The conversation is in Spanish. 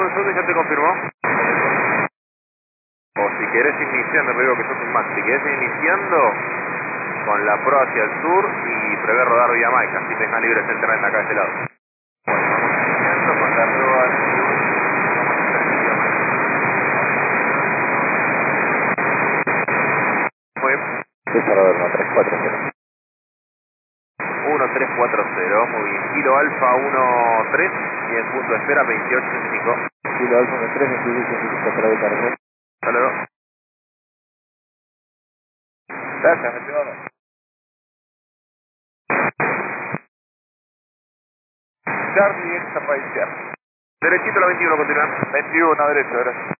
un segundo y ya te confirmó. O si querés iniciando, me digo que sos un Max, si querés iniciando con la pro hacia el sur y prevé rodar vía Maica, así tengas libre el terreno acá de este lado. Bueno, vamos iniciando con la pro al sur. Muy bien. César Averno, 340. 1340, muy bien. Kilo Alfa 13 y el punto de espera 2865. Kilo Alfa 13, 26, para de carretera. Hasta luego. Gracias, me llevamos. Charlie, esta para iniciar. Derechito la 21, continúa. 21, derecho, gracias.